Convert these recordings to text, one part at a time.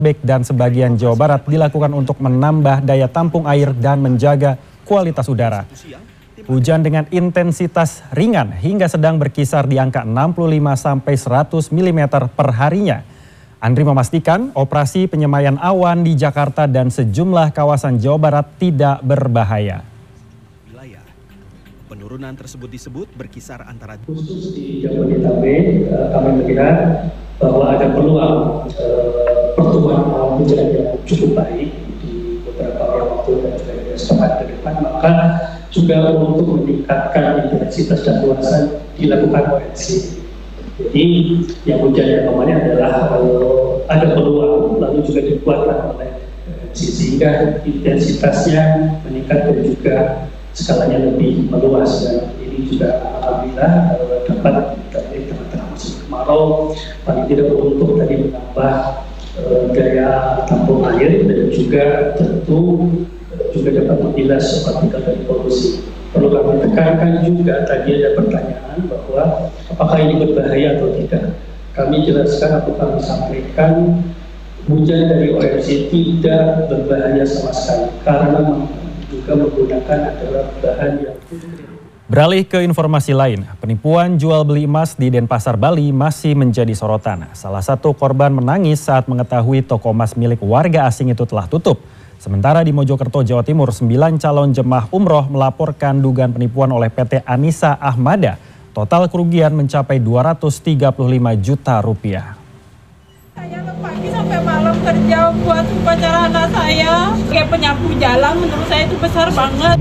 dan sebagian Jawa Barat dilakukan untuk menambah daya tampung air dan menjaga kualitas udara. Hujan dengan intensitas ringan hingga sedang berkisar di angka 65 sampai 100 mm per harinya. Andri memastikan operasi penyemaian awan di Jakarta dan sejumlah kawasan Jawa Barat tidak berbahaya. Penurunan tersebut disebut berkisar antara khusus di Jabodetabek, kami melihat bahwa ada peluang pertumbuhan awan hujan yang cukup baik di beberapa waktu dan juga sepekan ke depan, maka juga untuk meningkatkan intensitas dan luasan dilakukan ONC. Jadi yang hujan yang kemarin adalah ada peluang lalu juga dikuatkan oleh ONC sehingga intensitasnya meningkat dan juga skalanya lebih meluas, dan ini juga alhamdulillah dapat dari tengah-tengah musim kemarau paling tidak untuk tadi menambah daya tampung air dan juga tentu juga dapat membilas partikel dari polusi. Perlu kami tekankan juga, tadi ada pertanyaan bahwa apakah ini berbahaya atau tidak. Kami jelaskan atau kami sampaikan hujan dari ONC tidak berbahaya sama sekali karena juga menggunakan adalah bahan yang. Beralih ke informasi lain, penipuan jual beli emas di Denpasar, Bali masih menjadi sorotan. Salah satu korban menangis saat mengetahui toko emas milik warga asing itu telah tutup. Sementara di Mojokerto, Jawa Timur, 9 calon jemaah umroh melaporkan dugaan penipuan oleh PT Anissa Ahmada. Total kerugian mencapai 235 juta rupiah. Saya pagi sampai malam kerja buat upacara anak saya. Kayak penyapu jalan, menurut saya itu besar banget.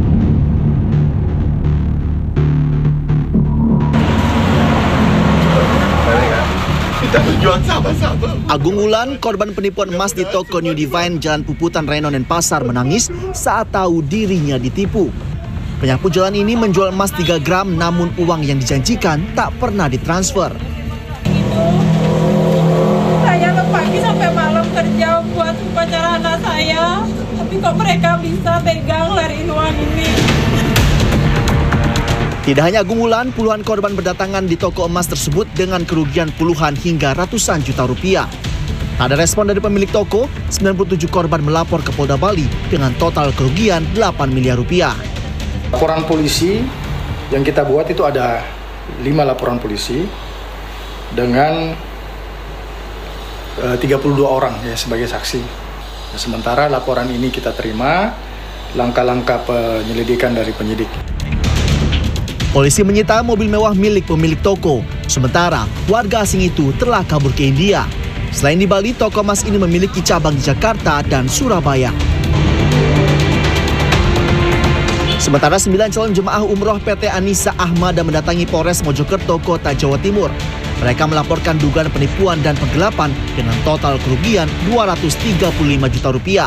Agung Wulan, korban penipuan emas di toko New Divine Jalan Puputan, Reno, Denpasar, menangis saat tahu dirinya ditipu. Penyapu jalan ini menjual emas 3 gram namun uang yang dijanjikan tak pernah ditransfer. Saya pagi sampai malam kerja buat upacara anak saya. Tapi kok mereka bisa pegang lariin uang ini. Tidak hanya Agung Wulan, puluhan korban berdatangan di toko emas tersebut dengan kerugian puluhan hingga ratusan juta rupiah. Tak ada respon dari pemilik toko, 97 korban melapor ke Polda Bali dengan total kerugian 8 miliar rupiah. Laporan polisi yang kita buat itu ada 5 laporan polisi dengan 32 orang ya sebagai saksi. Sementara laporan ini kita terima, langkah-langkah penyelidikan dari penyidik. Polisi menyita mobil mewah milik pemilik toko, sementara warga asing itu telah kabur ke India. Selain di Bali, toko emas ini memiliki cabang di Jakarta dan Surabaya. Sementara 9 calon jemaah umroh PT Anissa Ahmada mendatangi Polres Mojokerto, Kota Jawa Timur. Mereka melaporkan dugaan penipuan dan penggelapan dengan total kerugian 235 juta rupiah.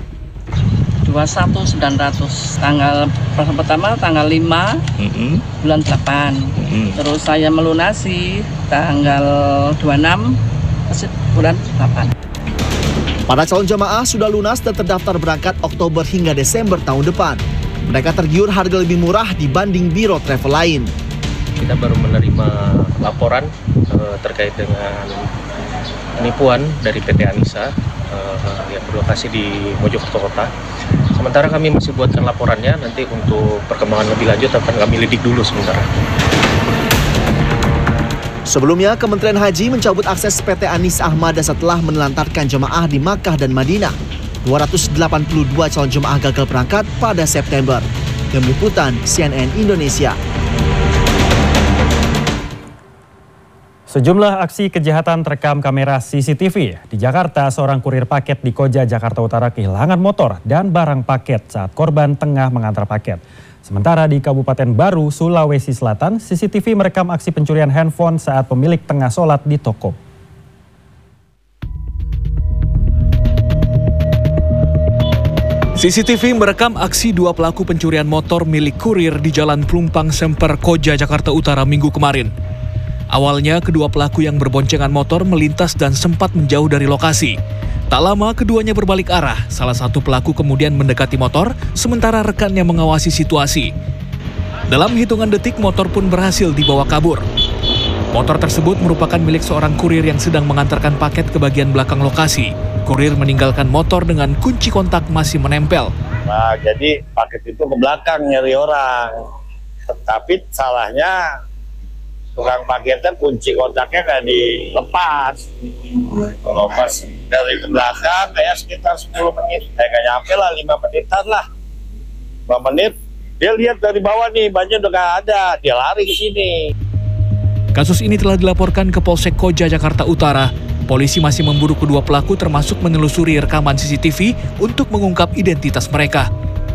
21.900 tanggal pertama tanggal 5 bulan 8. Terus saya melunasi tanggal 26 bulan 8. Para calon jemaah sudah lunas dan terdaftar berangkat Oktober hingga Desember tahun depan. Mereka tergiur harga lebih murah dibanding biro travel lain. Kita baru menerima laporan terkait dengan penipuan dari PT Anissa yang berlokasi di Mojokerto Kota. Sementara kami masih buatkan laporannya, nanti untuk perkembangan lebih lanjut akan kami lidik dulu sementara. Sebelumnya, Kementerian Haji mencabut akses PT Anissa Ahmada setelah menelantarkan jemaah di Makkah dan Madinah. 282 calon jemaah gagal berangkat pada September. Tim Liputan CNN Indonesia. Sejumlah aksi kejahatan terekam kamera CCTV. Di Jakarta, seorang kurir paket di Koja, Jakarta Utara kehilangan motor dan barang paket saat korban tengah mengantar paket. Sementara di Kabupaten Baru, Sulawesi Selatan, CCTV merekam aksi pencurian handphone saat pemilik tengah sholat di toko. CCTV merekam aksi 2 pelaku pencurian motor milik kurir di Jalan Plumpang Semper, Koja, Jakarta Utara Minggu kemarin. Awalnya, kedua pelaku yang berboncengan motor melintas dan sempat menjauh dari lokasi. Tak lama, keduanya berbalik arah. Salah satu pelaku kemudian mendekati motor, sementara rekannya mengawasi situasi. Dalam hitungan detik, motor pun berhasil dibawa kabur. Motor tersebut merupakan milik seorang kurir yang sedang mengantarkan paket ke bagian belakang lokasi. Kurir meninggalkan motor dengan kunci kontak masih menempel. Nah, jadi paket itu ke belakang nyari orang. Tapi salahnya tukang paketnya kunci kontaknya nggak dilepas. Kalau pas dari ke belakang kayak sekitar 10 menit. Nggak nyampe lah, 5 menitan lah. 5 menit, dia lihat dari bawah nih, bannya udah nggak ada. Dia lari ke sini. Kasus ini telah dilaporkan ke Polsek Koja, Jakarta Utara. Polisi masih memburu kedua pelaku termasuk menelusuri rekaman CCTV untuk mengungkap identitas mereka.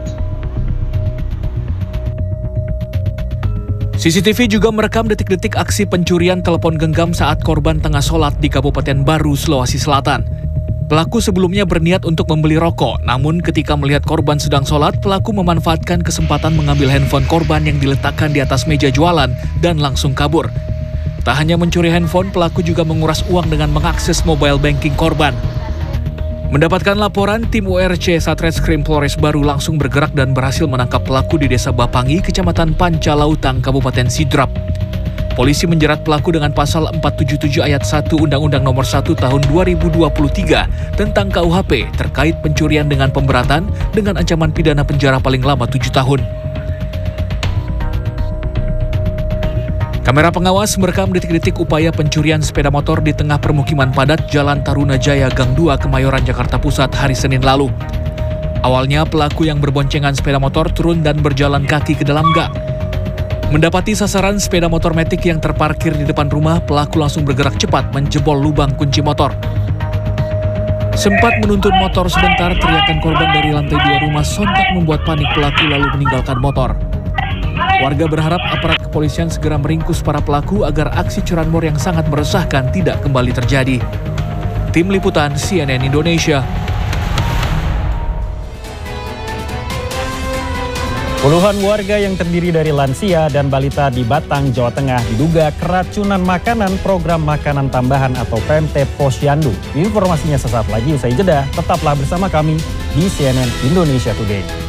CCTV juga merekam detik-detik aksi pencurian telepon genggam saat korban tengah sholat di Kabupaten Baru, Sulawesi Selatan. Pelaku sebelumnya berniat untuk membeli rokok, namun ketika melihat korban sedang sholat, pelaku memanfaatkan kesempatan mengambil handphone korban yang diletakkan di atas meja jualan dan langsung kabur. Tak hanya mencuri handphone, pelaku juga menguras uang dengan mengakses mobile banking korban. Mendapatkan laporan, tim URC Satreskrim Polres Baru langsung bergerak dan berhasil menangkap pelaku di Desa Bapangi, Kecamatan Pancalautang, Kabupaten Sidrap. Polisi menjerat pelaku dengan pasal 477 ayat 1 Undang-Undang Nomor 1 Tahun 2023 tentang KUHP terkait pencurian dengan pemberatan dengan ancaman pidana penjara paling lama 7 tahun. Kamera pengawas merekam detik-detik upaya pencurian sepeda motor di tengah permukiman padat Jalan Taruna Jaya Gang 2 Kemayoran, Jakarta Pusat hari Senin lalu. Awalnya pelaku yang berboncengan sepeda motor turun dan berjalan kaki ke dalam gang. Mendapati sasaran sepeda motor metik yang terparkir di depan rumah, pelaku langsung bergerak cepat menjebol lubang kunci motor. Sempat menuntun motor sebentar, teriakan korban dari lantai 2 rumah sontak membuat panik pelaku lalu meninggalkan motor. Warga berharap aparat kepolisian segera meringkus para pelaku agar aksi curanmor yang sangat meresahkan tidak kembali terjadi. Tim Liputan CNN Indonesia. Puluhan warga yang terdiri dari lansia dan balita di Batang, Jawa Tengah diduga keracunan makanan program makanan tambahan atau PMT Posyandu. Informasinya sesaat lagi usai jeda, tetaplah bersama kami di CNN Indonesia Today.